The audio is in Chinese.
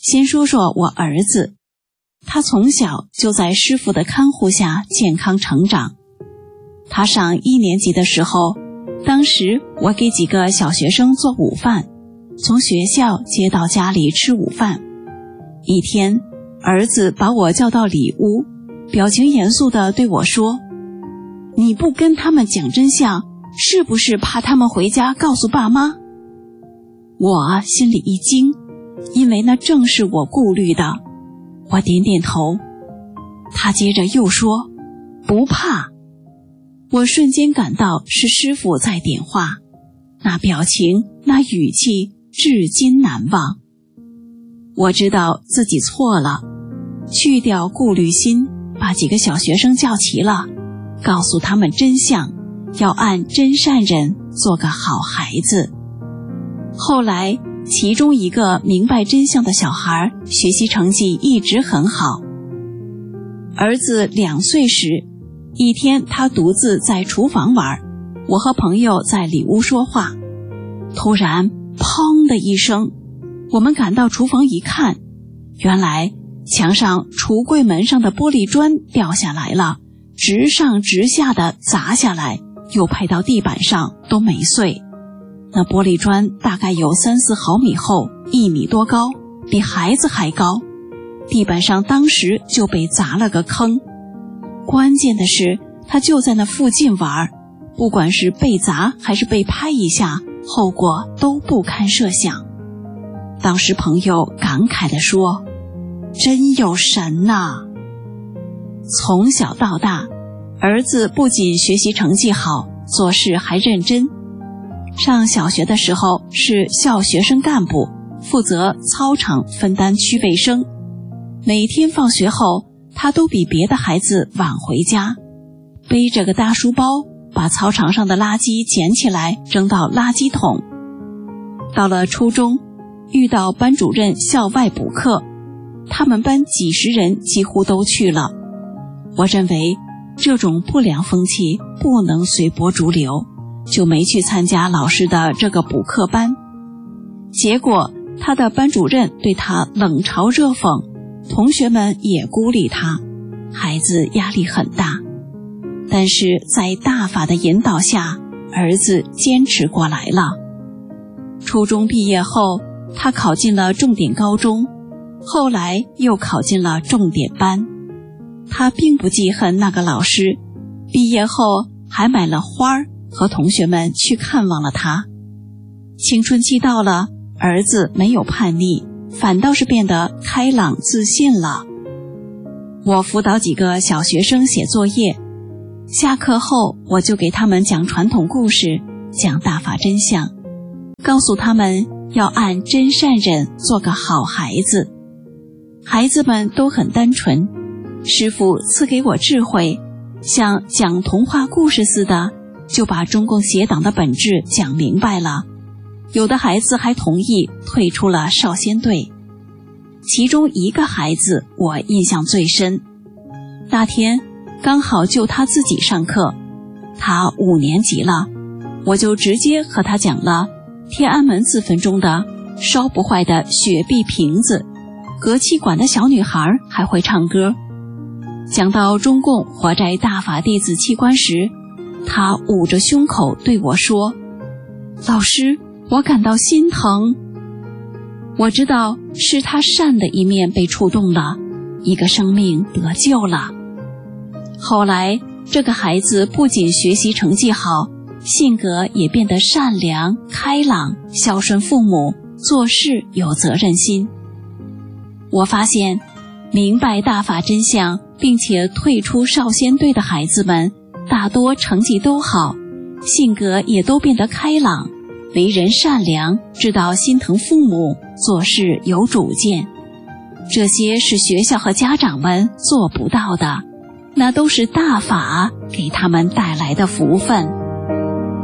先说说我儿子，他从小就在师父的看护下健康成长。他上1年级的时候，当时我给几个小学生做午饭，从学校接到家里吃午饭。一天，儿子把我叫到里屋，表情严肃地对我说：“你不跟他们讲真相，是不是怕他们回家告诉爸妈？”我心里一惊，因为那正是我顾虑的。我点点头。他接着又说：“不怕。”我瞬间感到是师父在点化，那表情，那语气，至今难忘。我知道自己错了，去掉顾虑心，把几个小学生叫齐了，告诉他们真相，要按真善人做个好孩子。后来，其中一个明白真相的小孩学习成绩一直很好。儿子2岁时，一天他独自在厨房玩，我和朋友在里屋说话，突然砰的一声，我们赶到厨房一看，原来墙上橱柜门上的玻璃砖掉下来了，直上直下的砸下来，又拍到地板上，都没碎。那玻璃砖大概有3-4毫米厚，1米多高，比孩子还高，地板上当时就被砸了个坑。关键的是他就在那附近玩，不管是被砸还是被拍一下，后果都不堪设想。当时朋友感慨地说：“真有神呐！”从小到大，儿子不仅学习成绩好，做事还认真。上小学的时候是校学生干部，负责操场分担区卫生。每天放学后，他都比别的孩子晚回家，背着个大书包，把操场上的垃圾捡起来扔到垃圾桶。到了初中，遇到班主任校外补课，他们班几十人几乎都去了。我认为这种不良风气不能随波逐流，就没去参加老师的这个补课班。结果他的班主任对他冷嘲热讽，同学们也孤立他，孩子压力很大。但是在大法的引导下，儿子坚持过来了。初中毕业后，他考进了重点高中，后来又考进了重点班。他并不记恨那个老师，毕业后还买了花和同学们去看望了他。青春期到了，儿子没有叛逆，反倒是变得开朗自信了。我辅导几个小学生写作业，下课后我就给他们讲传统故事，讲大法真相，告诉他们要按真善忍做个好孩子。孩子们都很单纯，师父赐给我智慧，像讲童话故事似的，就把中共邪党的本质讲明白了。有的孩子还同意退出了少先队。其中一个孩子我印象最深，那天刚好就他自己上课，他5年级了，我就直接和他讲了天安门自焚中的烧不坏的雪碧瓶子，隔气管的小女孩还会唱歌。讲到中共活摘大法弟子器官时，他捂着胸口对我说：“老师，我感到心疼。”我知道是他善的一面被触动了，一个生命得救了。后来这个孩子不仅学习成绩好，性格也变得善良开朗，孝顺父母，做事有责任心。我发现明白大法真相并且退出少先队的孩子们，大多成绩都好，性格也都变得开朗，为人善良，知道心疼父母，做事有主见。这些是学校和家长们做不到的，那都是大法给他们带来的福分。